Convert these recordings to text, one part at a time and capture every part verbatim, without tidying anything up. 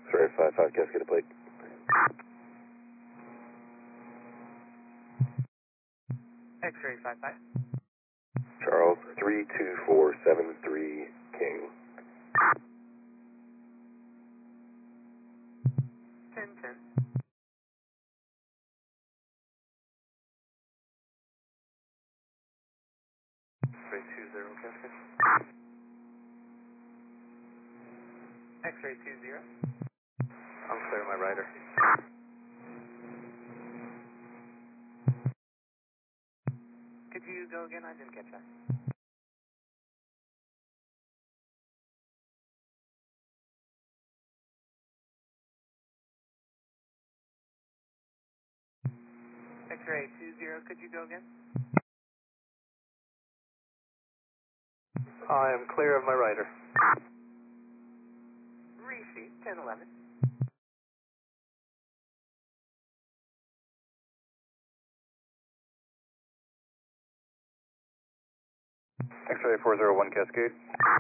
X-ray five five, Cascade plate. X-ray five five. Charles, three two four seven three, King. ten ten. X-ray two zero, Cascade. X-ray two zero. I'm clear, my rider. Could you go again? I didn't catch that. X-ray two zero, could you go again? I am clear of my rider. Receive, ten eleven. X-ray four zero one, Cascade.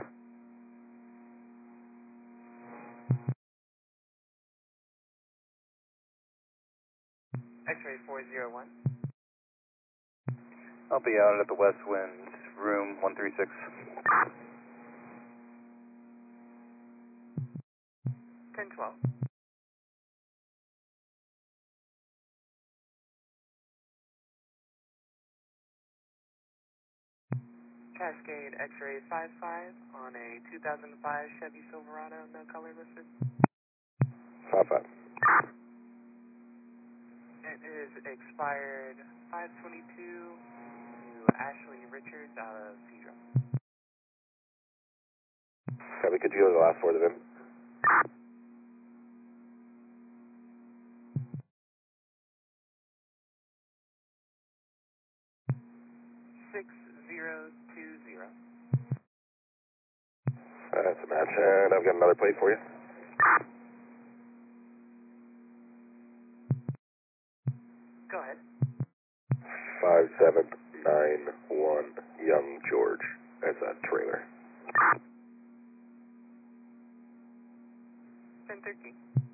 X-ray four zero one. I'll be out at the West Wind, room one three six. ten twelve. Cascade X-ray five five on a two thousand five Chevy Silverado, no color listed. five five. It is expired five twenty-two to Ashley Richards out of Cedro. Copy, could you go to the last four of the V I M? six zero two zero. That's a match, and I've got another plate for you. Go ahead. five seven nine one, Young George. That's a trailer. ten thirteen.